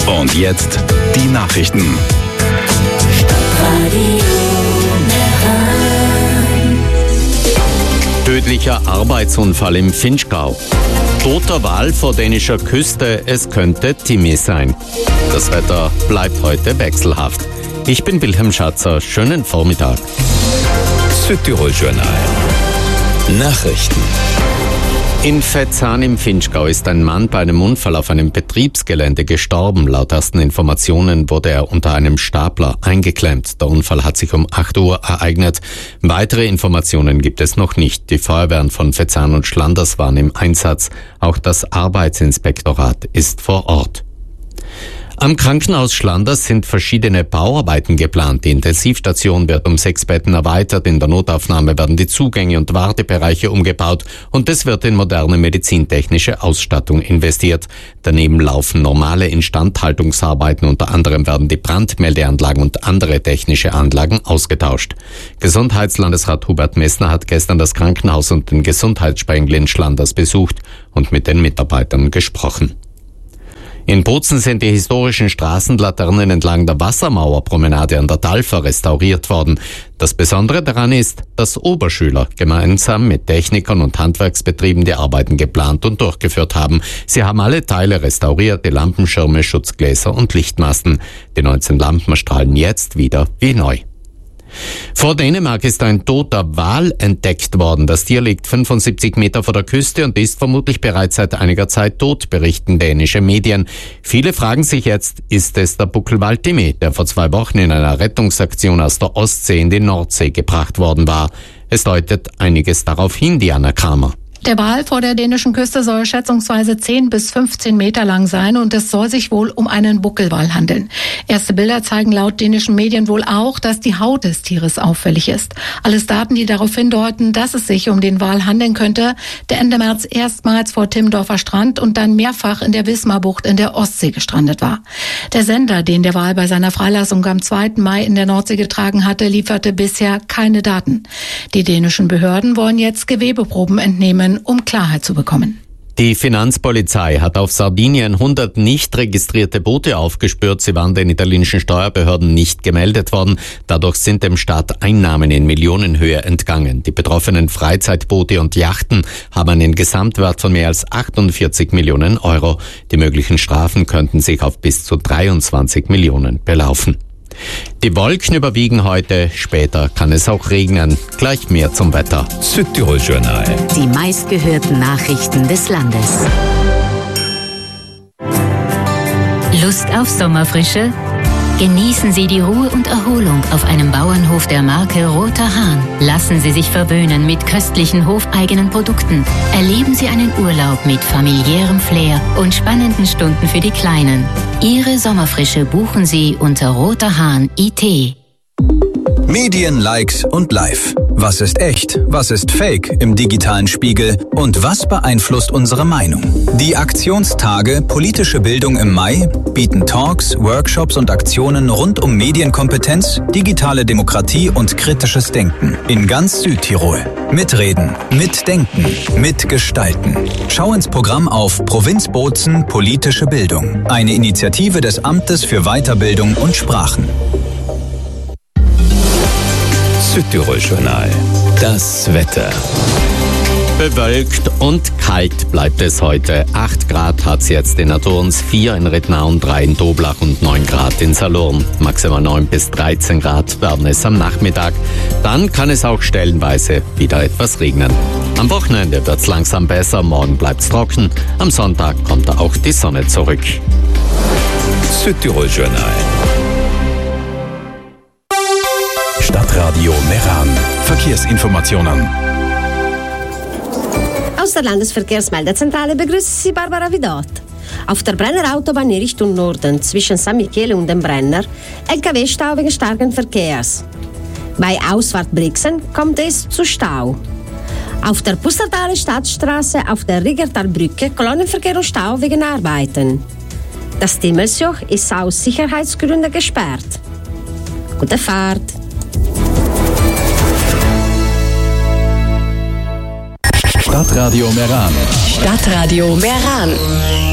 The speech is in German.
Und jetzt die Nachrichten. Tödlicher Arbeitsunfall im Vinschgau. Toter Wal vor dänischer Küste, es könnte Timmy sein. Das Wetter bleibt heute wechselhaft. Ich bin Wilhelm Schatzer, schönen Vormittag. Südtirol Journal. Nachrichten. In Vetzahn im Vinschgau ist ein Mann bei einem Unfall auf einem Betriebsgelände gestorben. Laut ersten Informationen wurde er unter einem Stapler eingeklemmt. Der Unfall hat sich um 8 Uhr ereignet. Weitere Informationen gibt es noch nicht. Die Feuerwehren von Vetzahn und Schlanders waren im Einsatz. Auch das Arbeitsinspektorat ist vor Ort. Am Krankenhaus Schlanders sind verschiedene Bauarbeiten geplant. Die Intensivstation wird um 6 Betten erweitert. In der Notaufnahme werden die Zugänge und Wartebereiche umgebaut und es wird in moderne medizintechnische Ausstattung investiert. Daneben laufen normale Instandhaltungsarbeiten. Unter anderem werden die Brandmeldeanlagen und andere technische Anlagen ausgetauscht. Gesundheitslandesrat Hubert Messner hat gestern das Krankenhaus und den Gesundheitssprengel in Schlanders besucht und mit den Mitarbeitern gesprochen. In Bozen sind die historischen Straßenlaternen entlang der Wassermauerpromenade an der Dalfer restauriert worden. Das Besondere daran ist, dass Oberschüler gemeinsam mit Technikern und Handwerksbetrieben die Arbeiten geplant und durchgeführt haben. Sie haben alle Teile restauriert, die Lampenschirme, Schutzgläser und Lichtmasten. Die 19 Lampen strahlen jetzt wieder wie neu. Vor Dänemark ist ein toter Wal entdeckt worden. Das Tier liegt 75 Meter vor der Küste und ist vermutlich bereits seit einiger Zeit tot, berichten dänische Medien. Viele fragen sich jetzt, ist es der Buckelwal Timmy, der vor 2 Wochen in einer Rettungsaktion aus der Ostsee in die Nordsee gebracht worden war? Es deutet einiges darauf hin, Diana Kramer. Der Wal vor der dänischen Küste soll schätzungsweise 10 bis 15 Meter lang sein und es soll sich wohl um einen Buckelwal handeln. Erste Bilder zeigen laut dänischen Medien wohl auch, dass die Haut des Tieres auffällig ist. Alles Daten, die darauf hindeuten, dass es sich um den Wal handeln könnte, der Ende März erstmals vor Timmendorfer Strand und dann mehrfach in der Wismarbucht in der Ostsee gestrandet war. Der Sender, den der Wal bei seiner Freilassung am 2. Mai in der Nordsee getragen hatte, lieferte bisher keine Daten. Die dänischen Behörden wollen jetzt Gewebeproben entnehmen, um Klarheit zu bekommen. Die Finanzpolizei hat auf Sardinien 100 nicht registrierte Boote aufgespürt. Sie waren den italienischen Steuerbehörden nicht gemeldet worden. Dadurch sind dem Staat Einnahmen in Millionenhöhe entgangen. Die betroffenen Freizeitboote und Yachten haben einen Gesamtwert von mehr als 48 Millionen Euro. Die möglichen Strafen könnten sich auf bis zu 23 Millionen belaufen. Die Wolken überwiegen heute, später kann es auch regnen. Gleich mehr zum Wetter. Südtirol Journal. Die meistgehörten Nachrichten des Landes. Lust auf Sommerfrische? Genießen Sie die Ruhe und Erholung auf einem Bauernhof der Marke Roter Hahn. Lassen Sie sich verwöhnen mit köstlichen hofeigenen Produkten. Erleben Sie einen Urlaub mit familiärem Flair und spannenden Stunden für die Kleinen. Ihre Sommerfrische buchen Sie unter roterhahn.it. Medien, Likes und Live. Was ist echt? Was ist fake im digitalen Spiegel? Und was beeinflusst unsere Meinung? Die Aktionstage Politische Bildung im Mai bieten Talks, Workshops und Aktionen rund um Medienkompetenz, digitale Demokratie und kritisches Denken in ganz Südtirol. Mitreden, mitdenken, mitgestalten. Schau ins Programm auf Provinz Bozen Politische Bildung. Eine Initiative des Amtes für Weiterbildung und Sprachen. Südtirol Journal. Das Wetter. Bewölkt und kalt bleibt es heute. 8 Grad hat's jetzt in Adurns, 4 in Rednaun, 3 in Doblach und 9 Grad in Salurn. Maximal 9 bis 13 Grad werden es am Nachmittag. Dann kann es auch stellenweise wieder etwas regnen. Am Wochenende wird's langsam besser, morgen bleibt's trocken. Am Sonntag kommt auch die Sonne zurück. Südtirol Journal. Stadtradio Meran. Verkehrsinformationen. Aus der Landesverkehrsmeldezentrale begrüßt Sie Barbara Vidot. Auf der Brenner Autobahn in Richtung Norden zwischen San Michele und dem Brenner LKW-Stau wegen starken Verkehrs. Bei Ausfahrt Brixen kommt es zu Stau. Auf der Pustertaler Stadtstraße auf der Riggertalbrücke Kolonnenverkehr und Stau wegen Arbeiten. Das Timmelsjoch ist aus Sicherheitsgründen gesperrt. Gute Fahrt! Stadtradio Meran. Stadtradio Meran.